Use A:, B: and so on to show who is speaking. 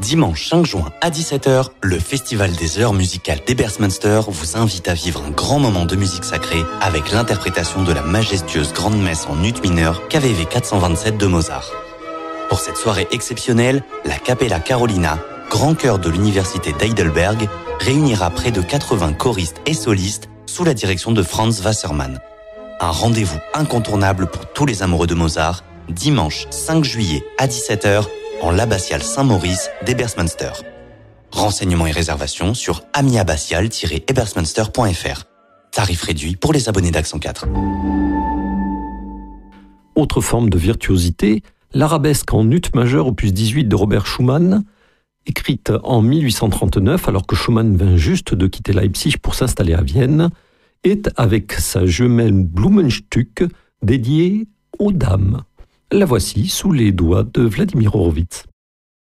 A: Dimanche 5 juin à 17h, le Festival des heures musicales d'Ebersmünster vous invite à vivre un grand moment de musique sacrée avec l'interprétation de la majestueuse grande messe en ut mineur KVV 427 de Mozart. Pour cette soirée exceptionnelle, la Capella Carolina, grand chœur de l'université d'Heidelberg, réunira près de 80 choristes et solistes sous la direction de Franz Wassermann. Un rendez-vous incontournable pour tous les amoureux de Mozart, dimanche 5 juillet à 17h, en l'abbatiale Saint-Maurice d'Ebersmünster. Renseignements et réservations sur amiabbatiale-ebersmünster.fr. Tarif réduit pour les abonnés d'Accent 4.
B: Autre forme de virtuosité, l'arabesque en ut majeur opus 18 de Robert Schumann, écrite en 1839 alors que Schumann vint juste de quitter Leipzig pour s'installer à Vienne, est avec sa jumelle Blumenstück dédiée aux dames. La voici sous les doigts de Vladimir Horowitz.